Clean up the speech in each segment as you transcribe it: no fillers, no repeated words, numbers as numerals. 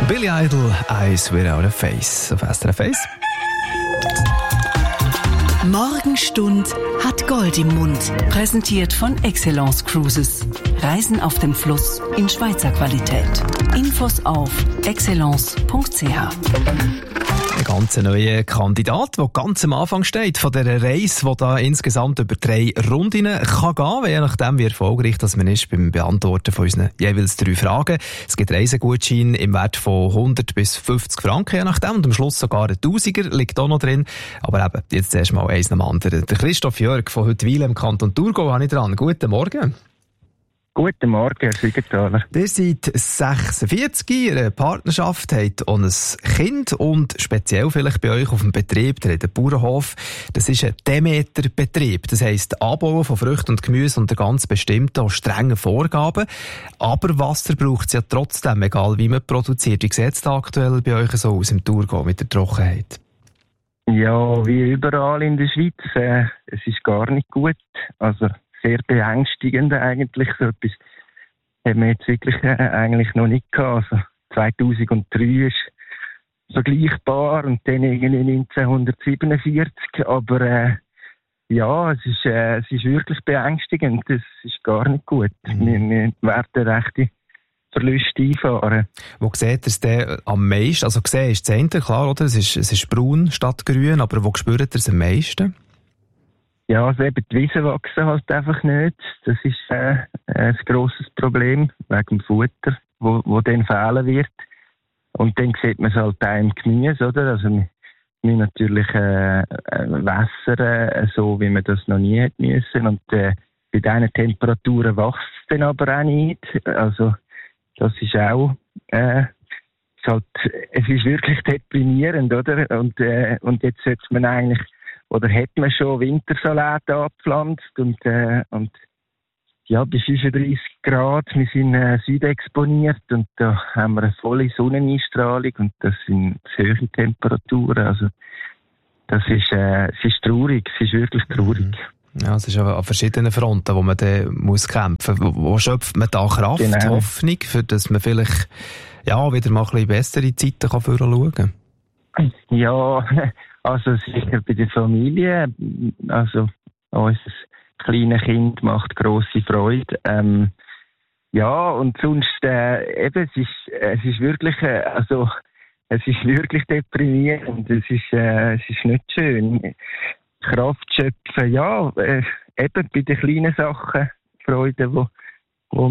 Billy Idol, Eyes Without a Face auf SRF 1. Morgenstund hat Gold im Mund. Präsentiert von Excellence Cruises. Reisen auf dem Fluss in Schweizer Qualität. Infos auf excellence.ch. Ein ganz neuer Kandidat, der ganz am Anfang steht von dieser Reise, die da insgesamt über 3 Rundinnen kann gehen, je nachdem wie erfolgreich das man ist beim Beantworten von unseren jeweils 3 Fragen. Es gibt Reisegutscheine im Wert von 100 bis 50 Franken, je nachdem, und am Schluss sogar ein Tausiger liegt auch noch drin. Aber eben, jetzt zuerst mal eins nach dem anderen. Der Christoph Jörg von Huttwil im Kanton Thurgau habe ich dran. Guten Morgen. Guten Morgen, Herr Siegenthaler. Ihr seid 46, Ihre Partnerschaft hat auch ein Kind und speziell vielleicht bei euch auf dem Betrieb, der Bauernhof, das ist ein Demeter-Betrieb. Das heisst, Anbauen von Früchten und Gemüse unter ganz bestimmten und strengen Vorgaben. Aber Wasser braucht es ja trotzdem, egal wie man produziert. Wie sieht es da aktuell bei euch so aus im Thurgau mit der Trockenheit? Ja, wie überall in der Schweiz, es ist gar nicht gut. Also sehr beängstigend eigentlich. So etwas haben wir jetzt wirklich eigentlich noch nicht gehabt. Also 2003 ist vergleichbar und dann irgendwie 1947. Aber ja, es ist wirklich beängstigend. Das ist gar nicht gut. Wir werden rechte Verluste einfahren. Wo seht ihr es denn am meisten? Also gesehen ist das eine, klar, oder? Es ist braun statt grün, aber wo spürt ihr es am meisten? Ja, also eben die Wiesen wachsen halt einfach nicht. Das ist ein grosses Problem wegen dem Futter, wo dann fehlen wird. Und dann sieht man es halt auch im Gemüse, oder? Also wir müssen natürlich wässern, so wie man das noch nie hätte müssen. Und bei diesen Temperaturen wächst es dann aber auch nicht. Also das ist auch es ist wirklich deprimierend, oder? Und jetzt sollte man eigentlich, oder hat man schon Wintersalat angepflanzt und ja, bei 35 Grad, wir sind südexponiert und da haben wir eine volle Sonneneinstrahlung und das sind hohe Temperaturen, also es ist traurig, es ist wirklich traurig. Ja, es ist aber an verschiedenen Fronten, wo man dann muss kämpfen muss. Wo schöpft man da Kraft, genau. Hoffnung, für dass man vielleicht ja, wieder mal ein bisschen bessere Zeiten schauen kann? Ja, also sicher bei der Familie. Also unser kleines Kind macht grosse Freude. Ja, und sonst eben, es ist wirklich, also es ist wirklich deprimierend. Es ist nicht schön. Kraft schöpfen, ja, eben bei den kleinen Sachen, Freude, wo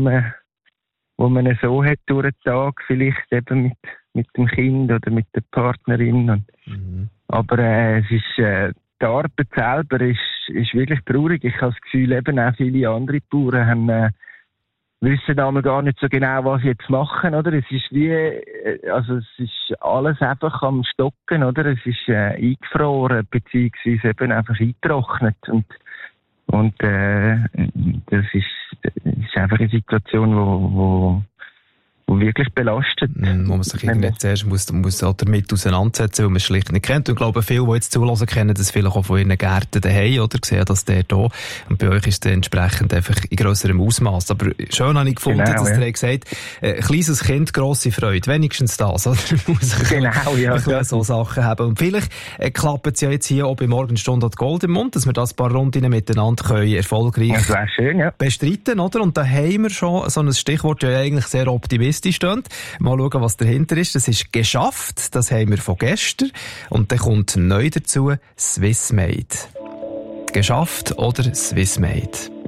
man so hat durch den Tag, vielleicht eben mit dem Kind oder mit der Partnerin. Aber es ist, die Arbeit selber ist wirklich traurig. Ich habe das Gefühl, eben auch viele andere Bauern wissen einmal gar nicht so genau, was sie jetzt machen, oder? Es ist es ist alles einfach am Stocken, oder? Es ist eingefroren, beziehungsweise eben einfach eingetrocknet. Und das ist einfach eine Situation, wo wirklich belastet. Wo man sich irgendwie zuerst muss auch damit auseinandersetzen, weil man es schlicht nicht kennt. Und ich glaube, viele, die jetzt zuhören, kennen das vielleicht auch von ihren Gärten daheim, oder? Sehen das der da. Und bei euch ist es entsprechend einfach in grösserem Ausmaß. Aber schön habe ich gefunden, dass ihr gesagt habt, kleines Kind, grosse Freude. Wenigstens das, oder? Muss ich so Sachen haben. Und vielleicht klappt es ja jetzt hier auch bei Morgenstunde Gold im Mund, dass wir das ein paar Runden miteinander können erfolgreich bestreiten, oder? Und da haben wir schon so ein Stichwort, ja eigentlich sehr optimistisch steht. Mal schauen, was dahinter ist. Das ist geschafft. Das haben wir von gestern. Und dann kommt neu dazu Swissmade. Geschafft oder Swissmade?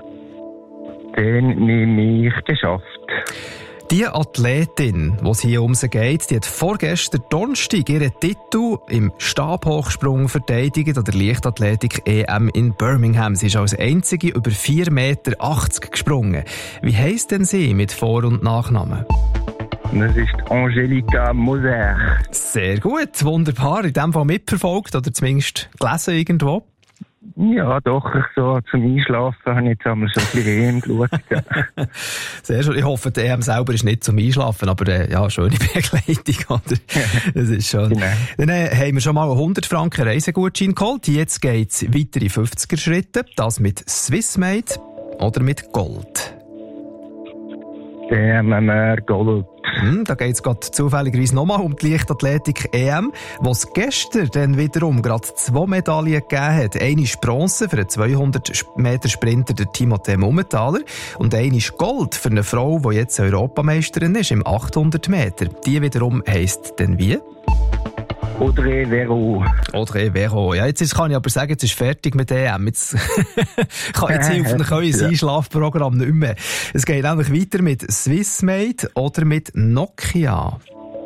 Den nehme ich geschafft. Die Athletin, die es hier um sie geht, die hat vorgestern Donnerstag ihren Titel im Stabhochsprung verteidigt an der Leichtathletik EM in Birmingham. Sie ist als einzige über 4,80 Meter gesprungen. Wie heisst denn sie mit Vor- und Nachnamen? Das ist Angelika Moser. Sehr gut, wunderbar. In dem Fall mitverfolgt oder zumindest gelesen irgendwo? Ja, doch. So zum Einschlafen habe ich jetzt einmal schon ein bisschen EM geschaut. Sehr schön. Ich hoffe, die EM selber ist nicht zum Einschlafen, aber ja, schöne Begleitung, oder? Das ist schön. Genau. Dann haben wir schon mal 100 Franken Reisegutschein geholt. Jetzt geht es weiter in 50er Schritte. Das mit Swissmade oder mit Gold? Dann haben wir Gold. Da geht es gerade zufälligerweise nochmal um die Leichtathletik-EM, wo es gestern dann wiederum gerade 2 Medaillen gegeben hat. Eine ist Bronze für einen 200-Meter-Sprinter, der Timothée Mumenthaler, und eine ist Gold für eine Frau, die jetzt Europameisterin ist, im 800 Meter. Die wiederum heisst dann wie? Audrey Vero. Audrey Vero. Ja, kann ich aber sagen, jetzt ist fertig mit EM. Jetzt hilft euer Einschlafprogramm nicht mehr. Es geht nämlich weiter mit Swissmade oder mit Nokia.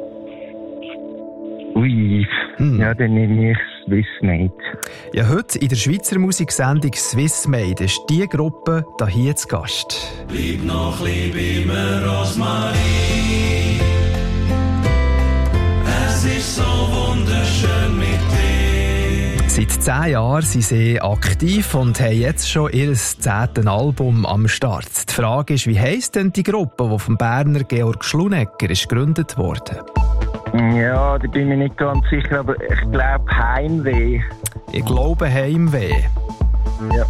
Ui, ja, dann nehme ich Swissmade. Ja, heute in der Schweizer Musiksendung Swissmade ist die Gruppe hier zu Gast. Lieb noch, lieb immer Rosmarie. Es ist so wunderschön mit dir. Seit 10 Jahren sind sie aktiv und haben jetzt schon ihr 10. Album am Start. Die Frage ist, wie heisst denn die Gruppe, die vom Berner Georg Schlunecker ist gegründet wurde? Ja, da bin ich mir nicht ganz sicher, aber ich glaube Heimweh. Ich glaube Heimweh. Ja.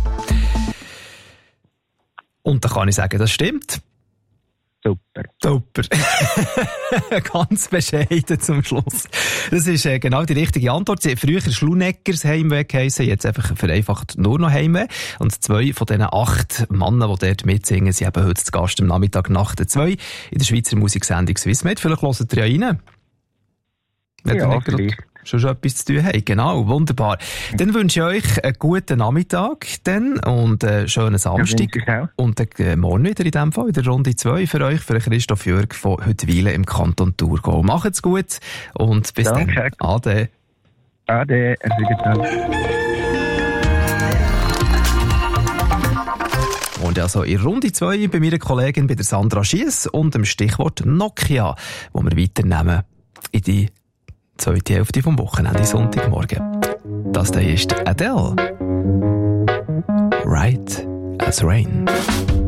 Und da kann ich sagen, das stimmt. Super. Super. Ganz bescheiden zum Schluss. Das ist genau die richtige Antwort. Sie hat früher Schluneckers Heimweh geheissen, jetzt einfach vereinfacht nur noch Heimweh. Und 2 von diesen 8 Männern, die dort mitsingen, sind eben heute zu Gast am Nachmittag nach der 2 in der Schweizer Musiksendung Swissmade. Vielleicht hört ihr ja rein. Ja, vielleicht. Schon etwas zu tun haben. Genau, wunderbar. Dann wünsche ich euch einen guten Nachmittag und einen schönen Samstag. Ja, und dann morgen wieder in dem Fall, in der Runde 2 für euch, für Christoph Jürg von Huttwilen im Kanton Thurgau. Macht's gut und bis dann. Ade. Ade. Und also in Runde 2 bei meiner Kollegin, bei der Sandra Schiess und dem Stichwort Nokia, wo wir weiternehmen in die zweite Hälfte vom Wochenende, Sonntagmorgen. Das hier ist Adele. Right as Rain.